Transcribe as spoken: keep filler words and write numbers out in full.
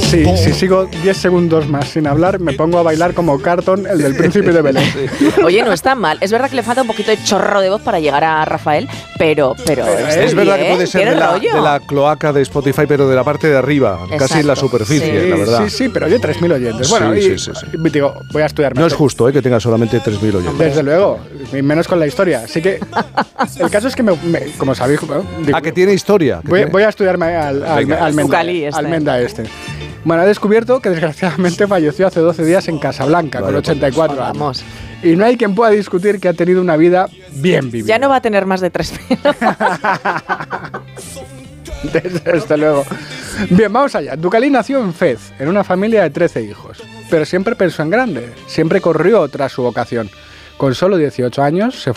Sí, si sigo diez segundos más sin hablar, me pongo a bailar como Carton, el del Príncipe de Belén. Oye, no está mal. Es verdad que le falta un poquito de chorro de voz para llegar a Rafael, pero, pero es bien, verdad que puede ser de la, de la cloaca de Spotify, pero de la parte de arriba, exacto, casi en la superficie, sí, la verdad. Sí, sí, pero oye, tres mil oyentes. Bueno, sí, y, sí, sí, sí. digo, voy a estudiar más. No es justo eh, que tenga solamente tres mil oyentes. Desde luego, y menos con la historia. Así que el caso es que, me, me, como sabéis... Digo, ah, que tiene historia. Que voy, tiene... voy a estudiarme al, al, al, al, Menda, este. al Menda este. Bueno, he descubierto que desgraciadamente falleció hace doce días en Casablanca, vale, con ochenta y cuatro años. Vamos. Y no hay quien pueda discutir que ha tenido una vida bien vivida. Ya no va a tener más de tres mil. Desde, desde luego. Bien, vamos allá. Ducalí nació en Fez, en una familia de trece hijos. Pero siempre pensó en grande. Siempre corrió tras su vocación. Con solo dieciocho años se